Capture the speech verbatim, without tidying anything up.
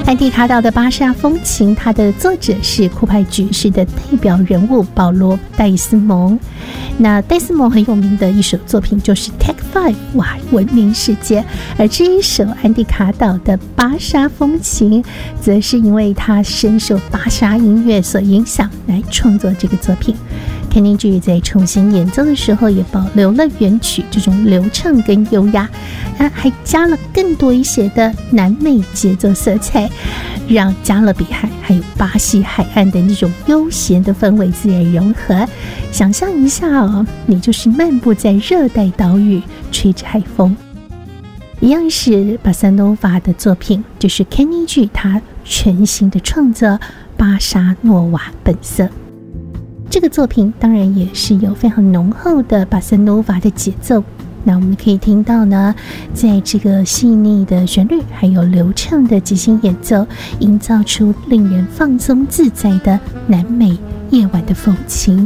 安迪卡岛的巴莎风情，它的作者是酷派爵士的代表人物保罗戴斯蒙。那戴斯蒙很有名的一首作品就是 Take Five， 哇，闻名世界。而这一首安迪卡岛的巴莎风情，则是因为他深受巴莎音乐所影响来创作这个作品。Kenny G 在重新演奏的时候，也保留了原曲这种流畅跟优雅，还加了更多一些的南美节奏色彩，让加勒比海还有巴西海岸的那种悠闲的氛围自然融合。想象一下哦，你就是漫步在热带岛屿，吹着海风。一样是巴萨诺瓦的作品，就是 Kenny G 他全新的创作巴莎诺瓦本色。这个作品当然也是有非常浓厚的巴萨诺瓦的节奏，那我们可以听到呢，在这个细腻的旋律还有流畅的即兴演奏，营造出令人放松自在的南美夜晚的风情。